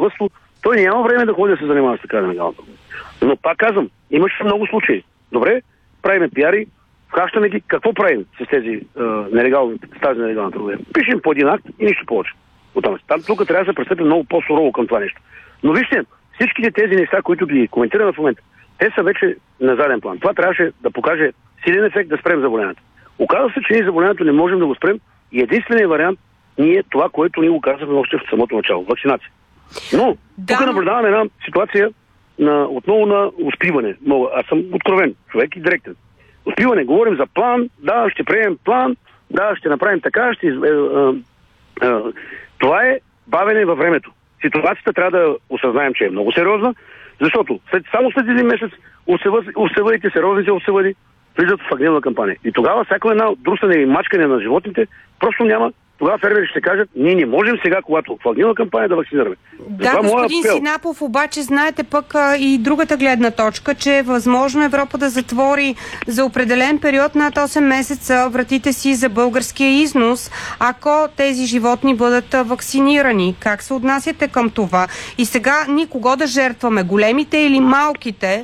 животновъдство, той няма време да ходи да се занимава с така нелегална търговия. Но пак казвам, имаше много случаи. Добре, правиме пиари, вхащаме ги. Какво правим с тези тази нелегална търговия? Пишем по един акт и нищо повече. Тук трябва да се пристъпи много по-сурово към това нещо. Но вижте, всичките тези неща, които ги коментираме в момента, те са вече на заден план. Това трябваше да покаже силен ефект да спрем заболяването. Оказва се, че ние заболяването не можем да го спрем и единственият вариант е това, което ние го казахме още в самото начало. Вакцинация. Но тук наблюдаваме една ситуация отново на успиване. Аз съм откровен човек и директен. Успиване. Говорим за план, да, ще приемем план, да, ще направим така, това е бавене във времето. Ситуацията трябва да осъзнаем, че е много сериозна, защото само след един месец овсевъдите, сериозните овсевъди влизат в агневна кампания. И тогава всяко една друсане и мачкане на животните просто няма. Тогава фермерите ще кажат, ние не можем сега, когато в агневна кампания да вакцинираме. Да, господин Синапов, обаче знаете пък и другата гледна точка, че е възможно Европа да затвори за определен период над 8 месеца вратите си за българския износ, ако тези животни бъдат вакцинирани. Как се отнасяте към това? И сега никого да жертваме, големите или малките?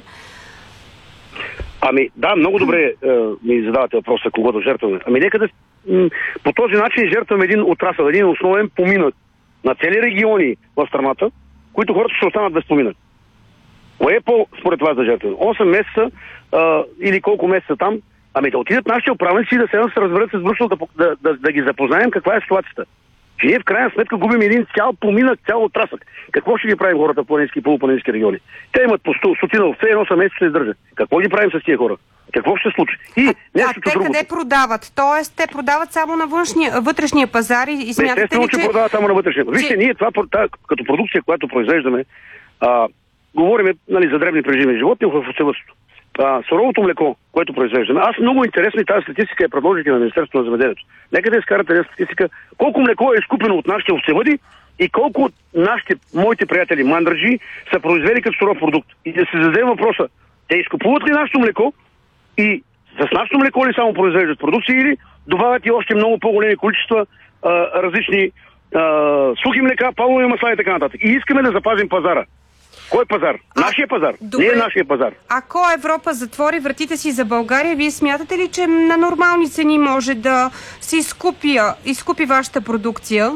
Да, много добре ми задавате въпроса кого да жертваме. Нека да по този начин жертваме един отрасъл, един основен поминък на цели региони в страната, които хората ще останат без поминък. Кое е според вас да жертваме? 8 месеца или колко месеца там? Да отидат нашите управници и да се разберат с Брюксел, да ги запознаем каква е ситуацията. Че ние в крайна сметка губим един цял поминък, цял отрасък. Какво ще ги правим хората в планински и полупланински региони? Те имат по 100 овце и 8 месеца се издържат. Какво ги правим с тия хора? Какво ще се случи? Те къде продават? Тоест, те продават само на вътрешния пазар и смятате ли, че... продават само на вътрешния. Вижте, ние това като продукция, която произвеждаме, говорим за дребни преживни животни в овцевъдството. Суровото млеко, което произвеждаме. Аз много интересно и тази статистика я предложих на Министерството на земеделието. Нека да изкарате тази статистика. Колко млеко е изкупено от нашите овцевъди и колко моите приятели мандръджи са произвели като суров продукт. И да се зададе въпроса, те изкупуват ли нашето млеко и с нашето млеко ли само произвеждат продукции или добавят и още много по-големи количества различни сухи млека, палмови масла и така нататък. И искаме да запазим пазара. Кой пазар? Нашия пазар. Добре. Не е нашия пазар. Ако Европа затвори вратите си за България, вие смятате ли, че на нормални цени може да се изкупи вашата продукция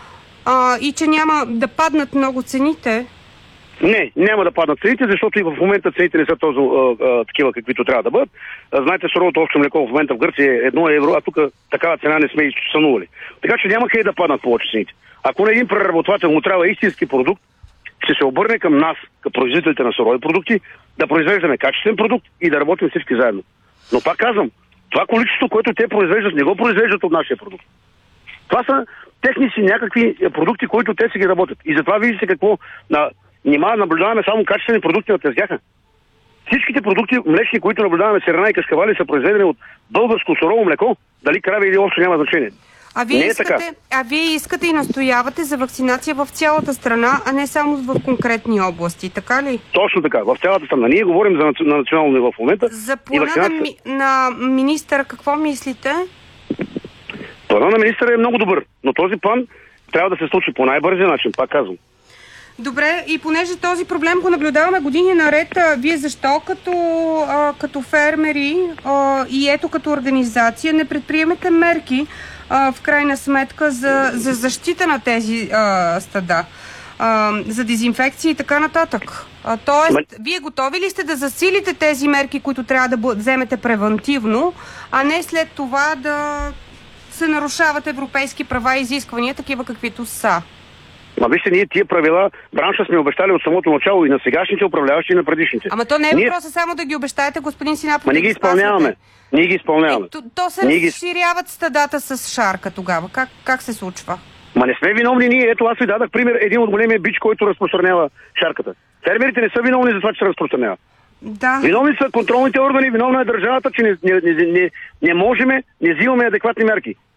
и че няма да паднат много цените? Не, няма да паднат цените, защото и в момента цените не са такива, каквито трябва да бъдат. Знаете, суровото овче млеко в момента в Гърция е 1 евро, а тук такава цена не сме изсънували. Така че няма къде да паднат повече цените. Ако на един преработвател му трябва истински продукт, ще се обърне към нас, към производителите на сурови продукти, да произвеждаме качествен продукт и да работим всички заедно. Но пак казвам, това количество, което те произвеждат, не го произвеждат от нашия продукт. Това са техни си някакви продукти, които те си ги работят. И затова виждате какво наблюдаваме само качествени продукти на тезгяха. Всичките продукти млечни, които наблюдаваме, сирена и кашкавали, са произведени от българско сурово млеко, дали крави или общо няма значение. А вие искате и настоявате за вакцинация в цялата страна, а не само в конкретни области, така ли? Точно така, в цялата страна. Ние говорим на национално ниво в момента. За плана на министъра какво мислите? Плана на министъра е много добър, но този план трябва да се случи по най-бързия начин, пак казвам. Добре, и понеже този проблем го наблюдаваме години наред, вие защо като фермери и ето като организация не предприемете мерки в крайна сметка за защита на тези стада, за дезинфекция и така нататък? Тоест, вие готови ли сте да засилите тези мерки, които трябва да вземете превентивно, а не след това да се нарушават европейски права и изисквания, такива каквито са? Вижте, ние тия правила, бранша сме обещали от самото начало и на сегашните управляващи и на предишните. То не е въпроса само да ги обещаете, господин Синапов. Ние ги изпълняваме. Ние ги изпълняваме. То се разширяват стадата с шарка тогава. Как се случва? Не сме виновни ние. Ето аз ви дадах пример един от големия бич, който разпространява шарката. Фермерите не са виновни за това, че се разпространява. Да. Виновни са контролните органи, виновна е държавата, че не взимаме адекватни мерки.